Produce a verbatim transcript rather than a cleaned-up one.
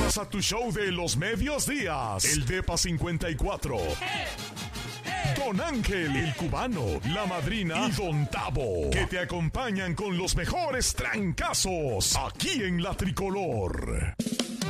Entras a tu show de los medios días, el Depa cincuenta y cuatro. Don Ángel, el cubano, la madrina y Don Tavo, que te acompañan con los mejores trancazos aquí en La Tricolor.